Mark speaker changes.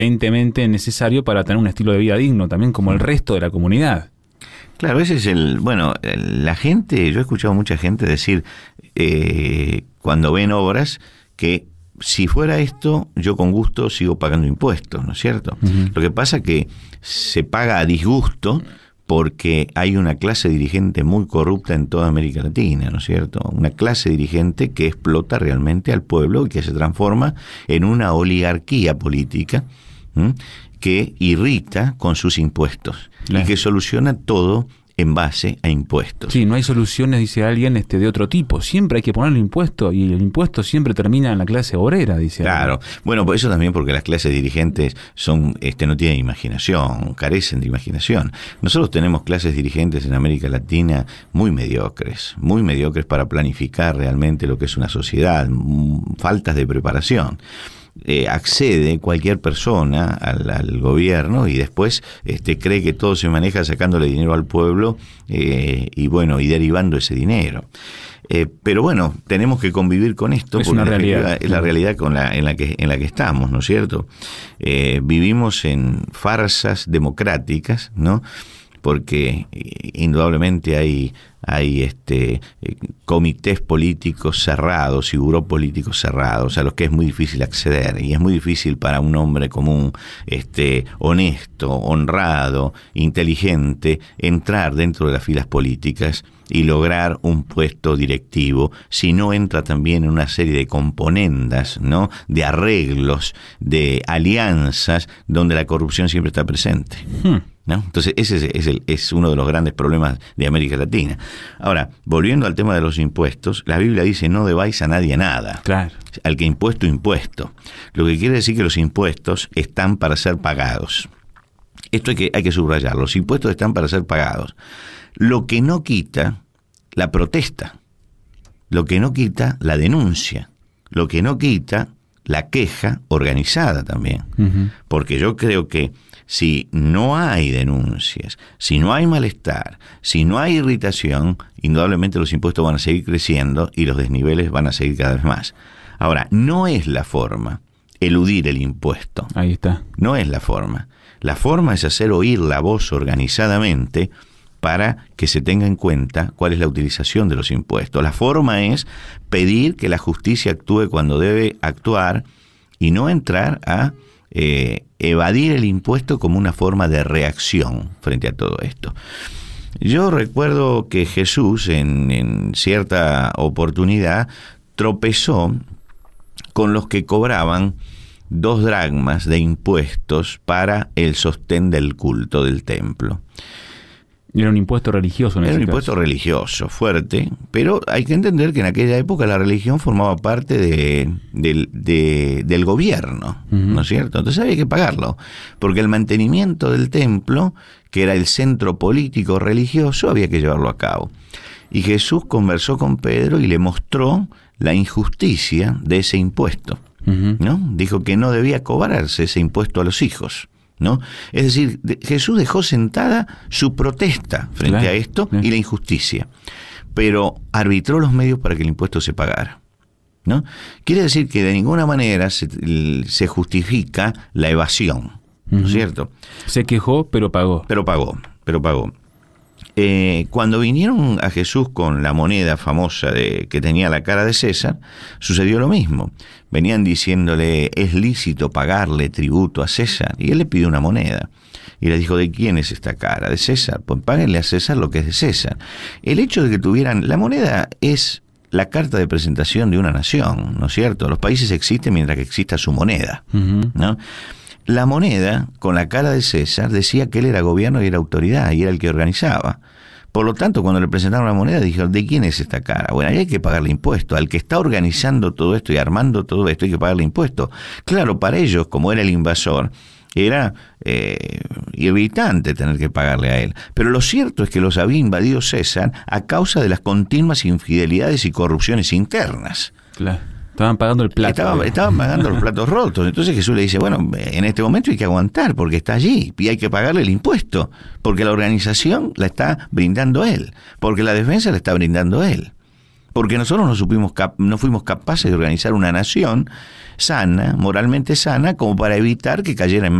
Speaker 1: aparentemente necesario para tener un estilo de vida digno, también como el resto de la comunidad.
Speaker 2: Claro, ese es la gente, yo he escuchado mucha gente decir, cuando ven obras, que si fuera esto, yo con gusto sigo pagando impuestos, ¿no es cierto? Uh-huh. Lo que pasa es que se paga a disgusto porque hay una clase dirigente muy corrupta en toda América Latina, ¿no es cierto? Una clase dirigente que explota realmente al pueblo y que se transforma en una oligarquía política, ¿m?, que irrita con sus impuestos, claro, y que soluciona todo en base a impuestos.
Speaker 1: Sí, no hay soluciones, dice alguien, de otro tipo. Siempre hay que ponerle impuesto, y el impuesto siempre termina en la clase obrera, dice
Speaker 2: claro,
Speaker 1: alguien.
Speaker 2: Bueno, pues eso también porque las clases dirigentes son, no tienen imaginación, carecen de imaginación. Nosotros tenemos clases dirigentes en América Latina muy mediocres para planificar realmente lo que es una sociedad, faltas de preparación. Accede cualquier persona al gobierno y después cree que todo se maneja sacándole dinero al pueblo y derivando ese dinero. Pero bueno, tenemos que convivir con esto,
Speaker 1: es una realidad.
Speaker 2: Es la realidad en la que estamos, ¿no es cierto? Vivimos en farsas democráticas, ¿no? Porque indudablemente hay comités políticos cerrados y buró políticos cerrados a los que es muy difícil acceder, y es muy difícil para un hombre común, honesto, honrado, inteligente, entrar dentro de las filas políticas y lograr un puesto directivo si no entra también en una serie de componendas, ¿no?, de arreglos, de alianzas donde la corrupción siempre está presente. ¿No? Entonces ese es uno de los grandes problemas de América Latina. Ahora, volviendo al tema de los impuestos, la Biblia dice: no debáis a nadie nada.
Speaker 1: Claro.
Speaker 2: Al que impuesto, impuesto. Lo que quiere decir que los impuestos están para ser pagados. Esto hay que subrayarlo. Los impuestos están para ser pagados. Lo que no quita la protesta, lo que no quita la denuncia, lo que no quita la queja organizada también. Uh-huh. Porque yo creo que si no hay denuncias, si no hay malestar, si no hay irritación, indudablemente los impuestos van a seguir creciendo y los desniveles van a seguir cada vez más. Ahora, no es la forma eludir el impuesto.
Speaker 1: Ahí está.
Speaker 2: No es la forma. La forma es hacer oír la voz organizadamente para que se tenga en cuenta cuál es la utilización de los impuestos. La forma es pedir que la justicia actúe cuando debe actuar y no entrar a evadir el impuesto como una forma de reacción frente a todo esto. Yo recuerdo que Jesús en cierta oportunidad tropezó con los que cobraban 2 dracmas de impuestos para el sostén del culto del templo.
Speaker 1: Era un impuesto religioso en ese caso.
Speaker 2: Era un impuesto religioso, fuerte, pero hay que entender que en aquella época la religión formaba parte del gobierno, uh-huh, ¿no es cierto? Entonces había que pagarlo, porque el mantenimiento del templo, que era el centro político religioso, había que llevarlo a cabo. Y Jesús conversó con Pedro y le mostró la injusticia de ese impuesto, uh-huh, ¿no? Dijo que no debía cobrarse ese impuesto a los hijos, ¿no? Es decir, Jesús dejó sentada su protesta frente a esto y la injusticia, pero arbitró los medios para que el impuesto se pagara, ¿no? Quiere decir que de ninguna manera se justifica la evasión, ¿no es cierto?
Speaker 1: Se quejó, pero pagó.
Speaker 2: Pero pagó. Cuando vinieron a Jesús con la moneda famosa que tenía la cara de César, sucedió lo mismo. Venían diciéndole: es lícito pagarle tributo a César, y él le pidió una moneda. Y le dijo: ¿de quién es esta cara? De César. Pues páguenle a César lo que es de César. El hecho de que tuvieran la moneda es la carta de presentación de una nación, ¿no es cierto? Los países existen mientras que exista su moneda, uh-huh, ¿no? La moneda, con la cara de César, decía que él era gobierno y era autoridad, y era el que organizaba. Por lo tanto, cuando le presentaron la moneda, dijeron: ¿de quién es esta cara? Bueno, ahí hay que pagarle impuesto. Al que está organizando todo esto y armando todo esto, hay que pagarle impuesto. Claro, para ellos, como era el invasor, era irritante tener que pagarle a él. Pero lo cierto es que los había invadido César a causa de las continuas infidelidades y corrupciones internas.
Speaker 1: Claro. Estaban pagando el plato.
Speaker 2: Estaban pagando los platos rotos. Entonces Jesús le dice: bueno, en este momento hay que aguantar porque está allí y hay que pagarle el impuesto, porque la organización la está brindando él, porque la defensa la está brindando él. porque nosotros no fuimos capaces de organizar una nación sana, moralmente sana, como para evitar que cayera en